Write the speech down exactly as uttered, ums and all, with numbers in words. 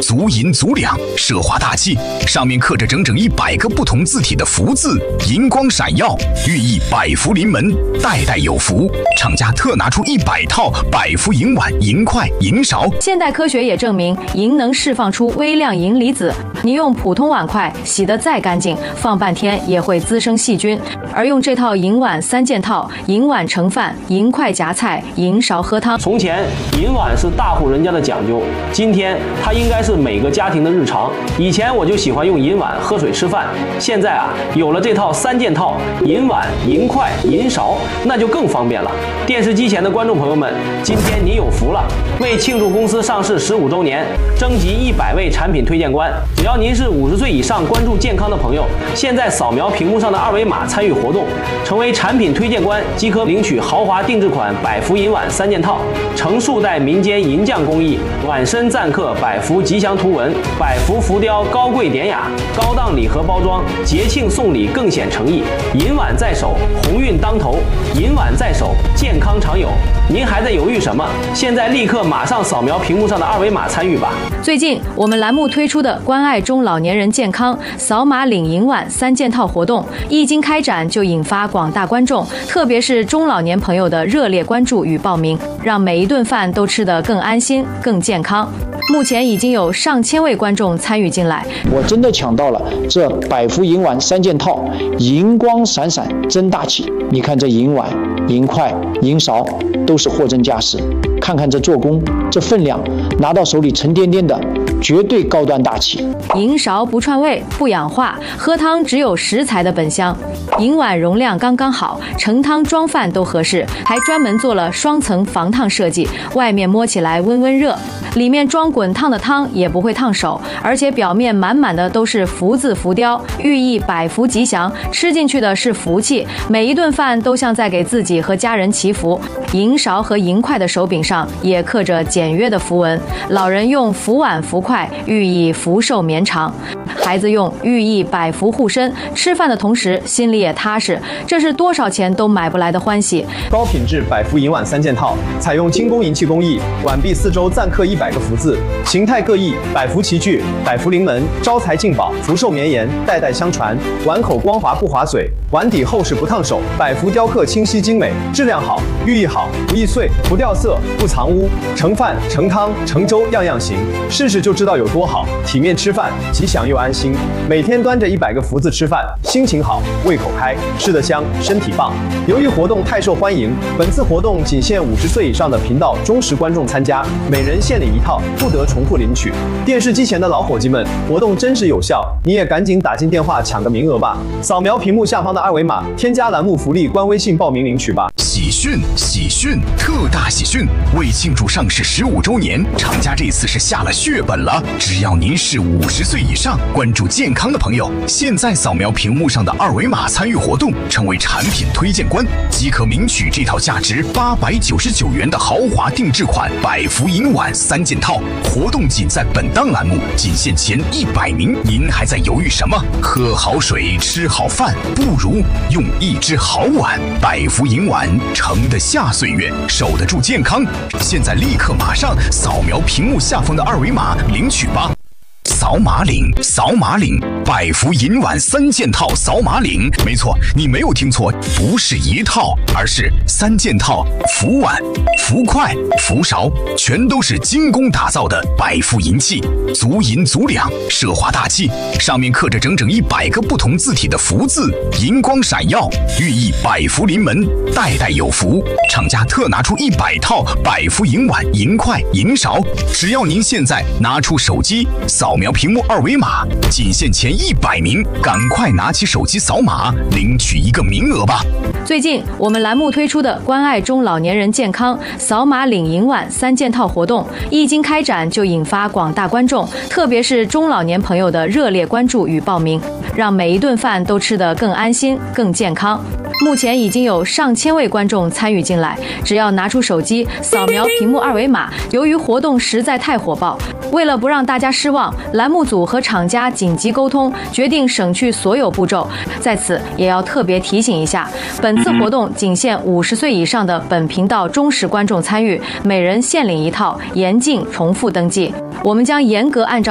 足银足两，奢华大气，上面刻着整整一百个不同字体的福字，银光闪耀，寓意百福临门，代代有福。厂家特拿出一百套百福银碗、银筷、银勺。 现代科学也证明，银能释放出微量银离子，你用普通碗筷洗得再干净，放半天也会滋生细菌。而用这套银碗三件套，银碗盛饭，银筷夹菜，银勺喝汤。 从前银碗是大户人家的讲究，今天它应该是每个家庭的日常。以前我就喜欢用银碗喝水吃饭，现在啊有了这套三件套，银碗、银筷、银勺，那就更方便了。电视机前的观众朋友们，今天你有福了！为庆祝公司上市十五周年，征集一百位产品推荐官，只要您是五十岁以上关注健康的朋友，现在扫描屏幕上的二维码参与活动，成为产品推荐官即可领取豪华定制款百福银碗三件套，成数代民间银匠工艺，碗身錾刻百福吉祥图文，百福浮雕高贵典雅，高档礼盒包装，节庆送礼更显诚意。银碗在手，鸿运当头；银碗在手，健康常有。您还在犹豫什么？现在立刻马上扫描屏幕上的二维码参与吧。 最近我们栏目推出的关爱中老年人健康扫码领银碗三件套活动，一经开展就引发广大观众，特别是中老年朋友的热烈关注与报名，让每一顿饭都吃得更安心、更健康。目前已经有上千位观众参与进来。 我真的抢到了这百福银碗三件套，银光闪闪，真大气。你看这银碗、银筷、银勺都是货真价实，看看这做工，这分量，拿到手里沉甸甸的，绝对高端大气。 银勺不串味不氧化，喝汤只有食材的本香。银碗容量刚刚好，盛汤装饭都合适，还专门做了双层防烫设计，外面摸起来温温热，里面装滚烫的汤也不会烫手，而且表面满满的都是福字浮雕，寓意百福吉祥，吃进去的是福气，每一顿饭都像在给自己和家人祈福。银勺和银筷的手柄上也刻着简约的符文，老人用福碗福筷，寓意福寿绵长；孩子用寓意百福护身，吃饭的同时心里也踏实，这是多少钱都买不来的欢喜。 高品质百福银碗三件套，采用精工银器工艺，碗壁四周錾刻一百个福字，形态各异，百福齐聚，百福临门，招财进宝，福寿绵延，代代相传。碗口光滑不划水，碗底厚实不烫手，百福雕刻清晰精美，质量好，寓意好，不易碎，不掉色，不藏污，盛饭、盛汤、盛粥样样行，试试就知道有多好。体面吃饭，吉祥又安心。每天端着一百个福字吃饭，心情好，胃口开，吃得香，身体棒。由于活动太受欢迎，本次活动仅限五十岁以上的频道忠实观众参加，每人限领一套，不得重复领取。电视机前的老伙计们，活动真实有效，你也赶紧打进电话抢个名额吧！扫描屏幕下方的二维码，添加栏目福利官微信报名领取吧。 喜讯！喜讯！特大喜讯！为庆祝上市十五周年，厂家这次是下了血本了。只要您是五十岁以上、关注健康的朋友，现在扫描屏幕上的二维码参与活动，成为产品推荐官，即可领取这套价值八百九十九元的豪华定制款百福银碗三件套。活动仅在本档栏目，仅限前一百名。您还在犹豫什么？喝好水，吃好饭，不如用一只好碗。百福银碗盛得下岁月，守得住健康。现在立刻马上扫描屏幕下方的二维码领取吧。扫码领，扫码领，百福银碗三件套扫码领。没错，你没有听错，不是一套，而是三件套，福碗、福筷、福勺，全都是精工打造的百福银器，足银足两，奢华大气，上面刻着整整一百个不同字体的福字，银光闪耀，寓意百福临门，代代有福。厂家特拿出一百套百福银碗、银筷、银勺，只要您现在拿出手机扫描屏幕二维码，仅限前一百名，赶快拿起手机扫码领取一个名额吧。 最近我们栏目推出的关爱中老年人健康扫码领银碗三件套活动，一经开展就引发广大观众，特别是中老年朋友的热烈关注与报名，让每一顿饭都吃得更安心、更健康。目前已经有上千位观众参与进来，只要拿出手机扫描屏幕二维码。由于活动实在太火爆，为了不让大家失望，栏目组和厂家紧急沟通，决定省去所有步骤。在此也要特别提醒一下，本次活动仅限五十岁以上的本频道忠实观众参与，每人限领一套，严禁重复登记。我们将严格按照